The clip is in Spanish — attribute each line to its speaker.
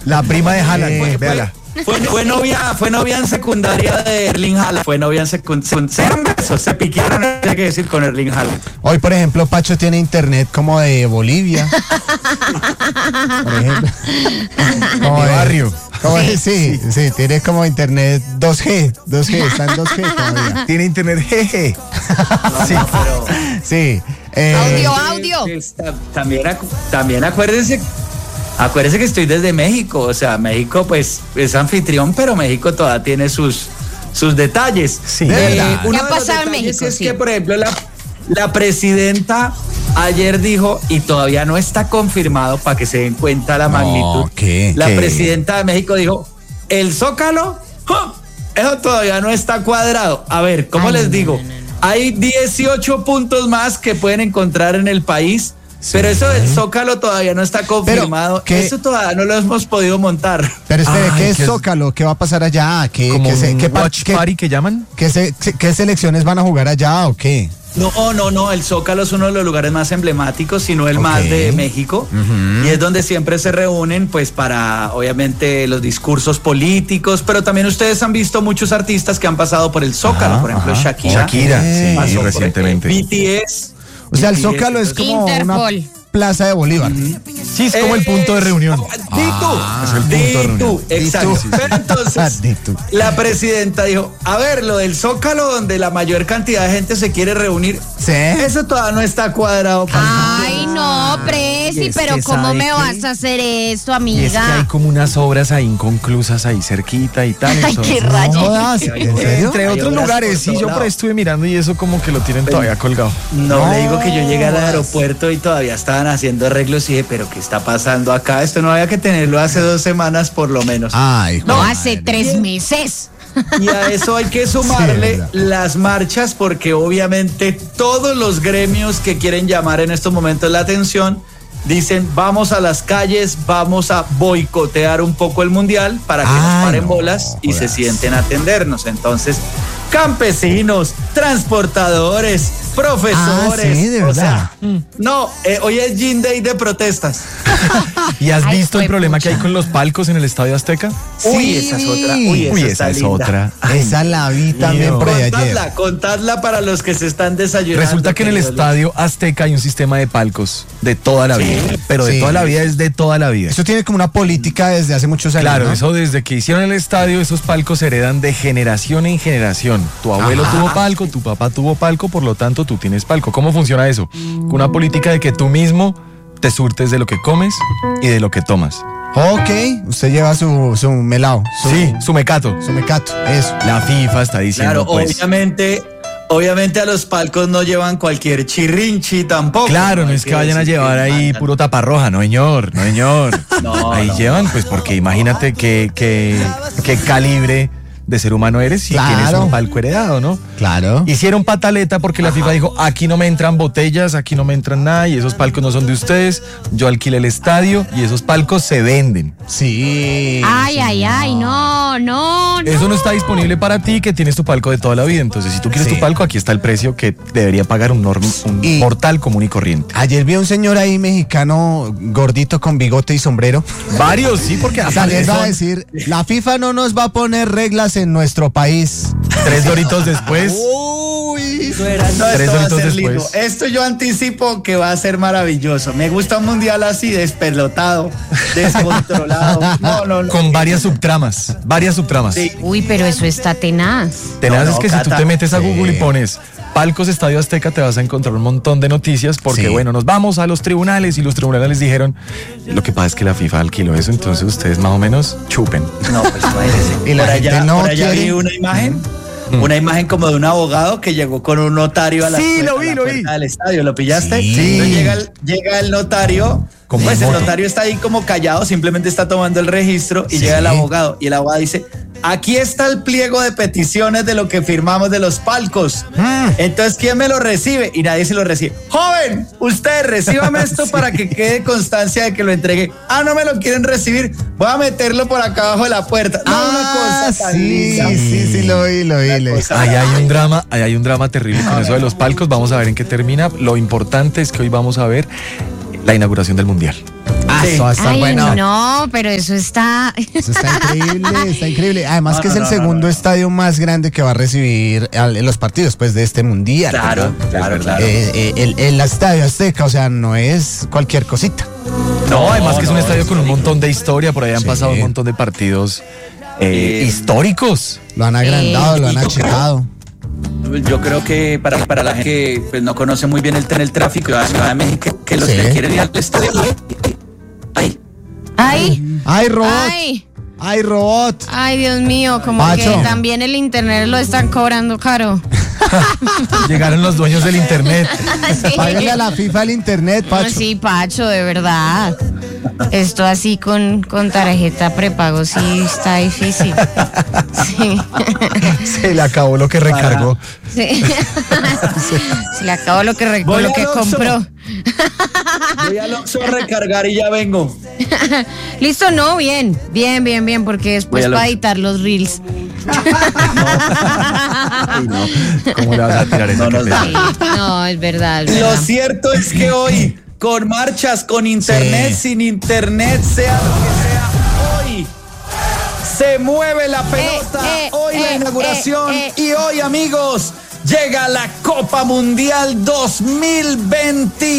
Speaker 1: La prima de Haaland, véala.
Speaker 2: Fue novia en secundaria de Erling Haaland. Fue novia en secundaria. Se piquearon, hay que decir, con Erling Haaland.
Speaker 3: Hoy, por ejemplo, Pacho tiene internet como de Bolivia. Por ejemplo. Como de barrio. Sí, tiene como internet 2G, está en 2G todavía.
Speaker 1: Tiene internet jeje.
Speaker 3: Sí, pero... Sí.
Speaker 4: Audio.
Speaker 2: También acuérdense que estoy desde México, o sea, México pues es anfitrión, pero México todavía tiene sus detalles.
Speaker 1: Sí,
Speaker 4: ¿Qué ha pasado en México?
Speaker 2: Es que, por ejemplo, la presidenta ayer dijo, y todavía no está confirmado para que se den cuenta la magnitud. La presidenta de México dijo, el Zócalo, eso todavía no está cuadrado. A ver, ¿cómo les digo? Hay 18 puntos más que pueden encontrar en el país. Sí. Pero eso del Zócalo todavía no está confirmado. Eso todavía no lo hemos podido montar.
Speaker 3: Pero espere, ¿qué es Zócalo? ¿Qué va a pasar allá? ¿Qué
Speaker 1: party que llaman?
Speaker 3: ¿Qué selecciones van a jugar allá o qué?
Speaker 2: No, el Zócalo es uno de los lugares más emblemáticos, sino el más de México. Y es donde siempre se reúnen, pues, para, obviamente, los discursos políticos, pero también ustedes han visto muchos artistas que han pasado por el Zócalo, por ejemplo, Shakira,
Speaker 1: sí, recientemente.
Speaker 2: BTS.
Speaker 3: O sea, el Zócalo es como Interpol. Una plaza de Bolívar.
Speaker 1: Sí, es como el punto de reunión.
Speaker 2: Es el punto de reunión. Exacto. Pero entonces, la presidenta dijo, a ver, lo del Zócalo, donde la mayor cantidad de gente se quiere reunir, eso todavía no está cuadrado.
Speaker 4: Ay, no, Presi, pero ¿cómo me vas a hacer esto, amiga?
Speaker 1: Y es que hay como unas obras ahí inconclusas ahí cerquita y tal.
Speaker 4: Ay, qué rayo.
Speaker 3: ¿En serio?
Speaker 1: Entre otros lugares, sí, yo por ahí estuve mirando y eso como que lo tienen todavía colgado.
Speaker 2: No, le digo que yo llegué al aeropuerto y todavía estaban haciendo arreglos y dije, pero ¿qué está pasando acá? Esto no había que tenerlo hace 2 semanas por lo menos.
Speaker 3: Ay,
Speaker 4: no, hace 3 meses.
Speaker 2: Y a eso hay que sumarle las marchas, porque obviamente todos los gremios que quieren llamar en estos momentos la atención dicen, vamos a las calles, vamos a boicotear un poco el mundial para que nos paren bolas y se sienten a atendernos. Entonces, campesinos, transportadores, profesores.
Speaker 3: Sí, de verdad.
Speaker 2: Hoy es Gin Day de protestas.
Speaker 1: ¿Y has visto el problema que hay con los palcos en el Estadio Azteca?
Speaker 2: Esa es otra.
Speaker 1: Esa es otra.
Speaker 3: Esa la vi también por ahí ayer.
Speaker 2: Contadla para los que se están desayunando.
Speaker 1: Resulta que en el Estadio Azteca hay un sistema de palcos de toda la vida. Pero de toda la vida es de toda la vida.
Speaker 3: Eso tiene como una política desde hace muchos años.
Speaker 1: Claro,
Speaker 3: ¿no?
Speaker 1: eso desde que hicieron el estadio, esos palcos se heredan de generación en generación. Tu abuelo tuvo palco, tu papá tuvo palco, por lo tanto tú tienes palco. ¿Cómo funciona eso? Con una política de que tú mismo te surtes de lo que comes y de lo que tomas.
Speaker 3: Ok, usted lleva su melao.
Speaker 1: Su mecato.
Speaker 3: Su mecato, eso.
Speaker 1: La FIFA está diciendo,
Speaker 2: claro, obviamente a los palcos no llevan cualquier chirrinchi tampoco.
Speaker 1: Claro, no es que vayan a llevar ahí puro taparroja, no señor. Ahí llevan, pues porque imagínate qué calibre de ser humano eres y tienes un palco heredado, ¿no?
Speaker 3: Claro.
Speaker 1: Hicieron pataleta porque la FIFA dijo, aquí no me entran botellas, aquí no me entran nada y esos palcos no son de ustedes, yo alquilé el estadio y esos palcos se venden.
Speaker 3: Sí.
Speaker 4: Ay, no.
Speaker 1: Eso no está disponible para ti que tienes tu palco de toda la vida, entonces si tú quieres tu palco, aquí está el precio que debería pagar un mortal común y corriente.
Speaker 3: Ayer vi a un señor ahí mexicano gordito con bigote y sombrero.
Speaker 1: Varios, sí, porque
Speaker 3: saliendo a decir, la FIFA no nos va a poner reglas en nuestro país.
Speaker 1: 3 doritos después.
Speaker 3: Uy.
Speaker 1: 3 doritos después.
Speaker 2: Lindo. Esto yo anticipo que va a ser maravilloso. Me gusta un mundial así, despelotado, descontrolado. No.
Speaker 1: Con varias subtramas. Sí.
Speaker 4: Uy, pero eso está tenaz.
Speaker 1: Tenaz es que si tú te metes a Google y pones palcos Estadio Azteca, te vas a encontrar un montón de noticias porque, nos vamos a los tribunales y los tribunales dijeron, lo que pasa es que la FIFA alquiló eso, entonces ustedes más o menos chupen.
Speaker 2: No, pues no. Y por allá vi una imagen. Una imagen como de un abogado que llegó con un notario a la puerta del estadio. ¿Lo pillaste?
Speaker 3: Sí.
Speaker 2: Entonces llega el notario. Pues el notario está ahí como callado, simplemente está tomando el registro y llega el abogado. Y el abogado dice, aquí está el pliego de peticiones de lo que firmamos de los palcos. Entonces, ¿quién me lo recibe? Y nadie se lo recibe. Joven, usted recíbame esto para que quede constancia de que lo entregué. No me lo quieren recibir. Voy a meterlo por acá abajo de la puerta. Una cosa tan linda.
Speaker 3: Sí, lo vi.
Speaker 1: Ahí hay un drama terrible con eso de los palcos. Vamos a ver en qué termina. Lo importante es que hoy vamos a ver la inauguración del Mundial.
Speaker 3: Eso va a estar bueno.
Speaker 4: No, pero eso está...
Speaker 3: Eso está increíble. Además que es el segundo estadio más grande que va a recibir los partidos pues de este mundial.
Speaker 2: Claro.
Speaker 3: El Estadio Azteca, o sea, no es cualquier cosita.
Speaker 1: No, además que es un estadio con un montón de historia, por ahí han pasado un montón de partidos históricos.
Speaker 3: Lo han agrandado, lo han achicado.
Speaker 2: Yo creo que para la gente que pues, no conoce muy bien el tráfico de la Ciudad de México, que los que quieren ir al estadio.
Speaker 3: ¡Ay, robot! ¡Ay, robot!
Speaker 4: Ay, Dios mío, como
Speaker 3: Pacho.
Speaker 4: que también el internet lo están cobrando caro.
Speaker 1: Llegaron los dueños del internet.
Speaker 4: Sí.
Speaker 3: Págale a la FIFA el internet, Pacho.
Speaker 4: Sí, Pacho, de verdad. Esto así con tarjeta prepago sí está difícil. Sí.
Speaker 1: Se le acabó lo que recargó.
Speaker 4: Sí. Se le acabó lo que compró.
Speaker 2: Voy al Oxxo a recargar y ya vengo.
Speaker 4: Listo, no, bien, porque después para editar los reels.
Speaker 1: ¿Cómo le vas a tirar eso?
Speaker 4: No, es verdad.
Speaker 2: Lo cierto es que hoy, con marchas, con internet, sin internet, sea lo que sea, hoy se mueve la pelota, hoy la inauguración y hoy, amigos, llega la Copa Mundial 2020.